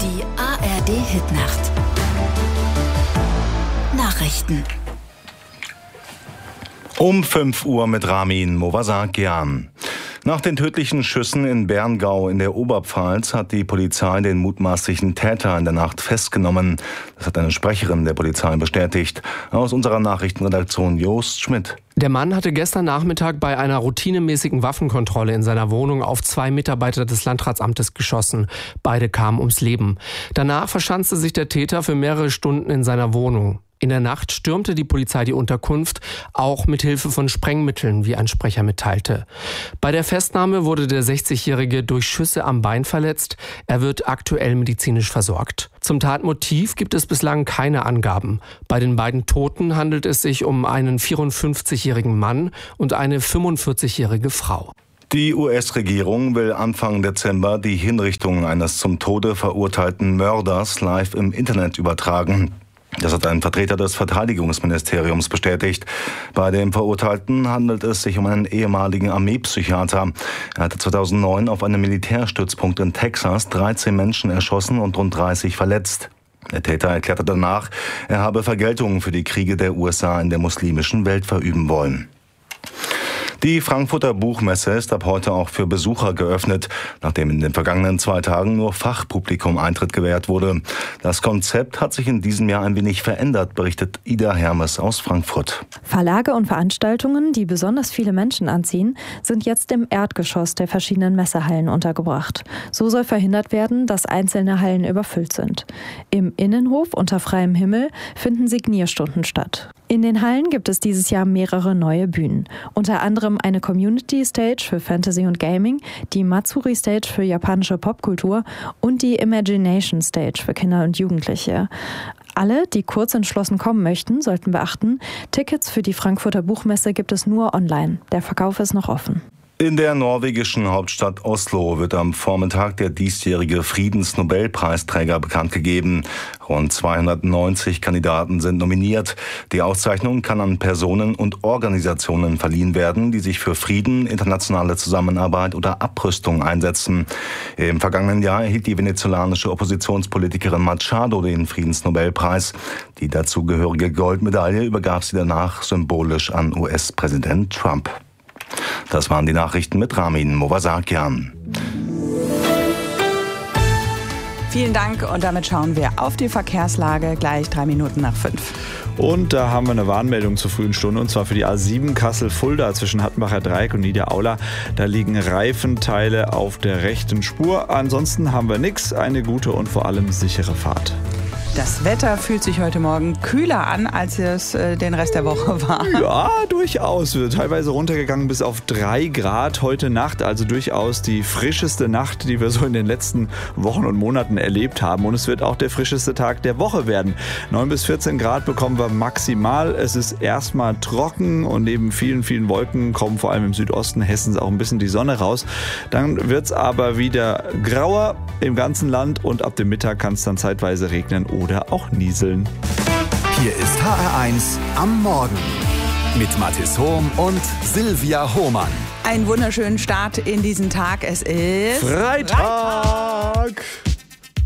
Die ARD-Hitnacht. Nachrichten. Um 5 Uhr mit Ramin Movasakian. Nach den tödlichen Schüssen in Berngau in der Oberpfalz hat die Polizei den mutmaßlichen Täter in der Nacht festgenommen. Das hat eine Sprecherin der Polizei bestätigt. Aus unserer Nachrichtenredaktion Jost Schmidt. Der Mann hatte gestern Nachmittag bei einer routinemäßigen Waffenkontrolle in seiner Wohnung auf 2 Mitarbeiter des Landratsamtes geschossen. Beide kamen ums Leben. Danach verschanzte sich der Täter für mehrere Stunden in seiner Wohnung. In der Nacht stürmte die Polizei die Unterkunft, auch mit Hilfe von Sprengmitteln, wie ein Sprecher mitteilte. Bei der Festnahme wurde der 60-Jährige durch Schüsse am Bein verletzt. Er wird aktuell medizinisch versorgt. Zum Tatmotiv gibt es bislang keine Angaben. Bei den beiden Toten handelt es sich um einen 54-jährigen Mann und eine 45-jährige Frau. Die US-Regierung will Anfang Dezember die Hinrichtung eines zum Tode verurteilten Mörders live im Internet übertragen. Das hat ein Vertreter des Verteidigungsministeriums bestätigt. Bei dem Verurteilten handelt es sich um einen ehemaligen Armeepsychiater. Er hatte 2009 auf einem Militärstützpunkt in Texas 13 Menschen erschossen und rund 30 verletzt. Der Täter erklärte danach, er habe Vergeltung für die Kriege der USA in der muslimischen Welt verüben wollen. Die Frankfurter Buchmesse ist ab heute auch für Besucher geöffnet, nachdem in den vergangenen 2 Tagen nur Fachpublikum Eintritt gewährt wurde. Das Konzept hat sich in diesem Jahr ein wenig verändert, berichtet Ida Hermes aus Frankfurt. Verlage und Veranstaltungen, die besonders viele Menschen anziehen, sind jetzt im Erdgeschoss der verschiedenen Messehallen untergebracht. So soll verhindert werden, dass einzelne Hallen überfüllt sind. Im Innenhof unter freiem Himmel finden Signierstunden statt. In den Hallen gibt es dieses Jahr mehrere neue Bühnen. Unter anderem eine Community Stage für Fantasy und Gaming, die Matsuri Stage für japanische Popkultur und die Imagination Stage für Kinder und Jugendliche. Alle, die kurz entschlossen kommen möchten, sollten beachten, Tickets für die Frankfurter Buchmesse gibt es nur online. Der Verkauf ist noch offen. In der norwegischen Hauptstadt Oslo wird am Vormittag der diesjährige Friedensnobelpreisträger bekannt gegeben. Rund 290 Kandidaten sind nominiert. Die Auszeichnung kann an Personen und Organisationen verliehen werden, die sich für Frieden, internationale Zusammenarbeit oder Abrüstung einsetzen. Im vergangenen Jahr erhielt die venezolanische Oppositionspolitikerin Machado den Friedensnobelpreis. Die dazugehörige Goldmedaille übergab sie danach symbolisch an US-Präsident Trump. Das waren die Nachrichten mit Ramin Movasakian. Vielen Dank und damit schauen wir auf die Verkehrslage gleich 3 Minuten nach 5. Und da haben wir eine Warnmeldung zur frühen Stunde, und zwar für die A7 Kassel-Fulda zwischen Hattenbacher Dreieck und Niederaula. Da liegen Reifenteile auf der rechten Spur. Ansonsten haben wir nichts. Eine gute und vor allem sichere Fahrt. Das Wetter fühlt sich heute Morgen kühler an, als es den Rest der Woche war. Ja, durchaus. Wird teilweise runtergegangen bis auf 3 Grad heute Nacht. Also durchaus die frischeste Nacht, die wir so in den letzten Wochen und Monaten erlebt haben. Und es wird auch der frischeste Tag der Woche werden. 9 bis 14 Grad bekommen wir maximal. Es ist erstmal trocken und neben vielen, vielen Wolken kommen vor allem im Südosten Hessens auch ein bisschen die Sonne raus. Dann wird es aber wieder grauer im ganzen Land und ab dem Mittag kann es dann zeitweise regnen oder auch nieseln. Hier ist HR1 am Morgen mit Mathis Hohm und Silvia Hohmann. Einen wunderschönen Start in diesen Tag. Es ist Freitag.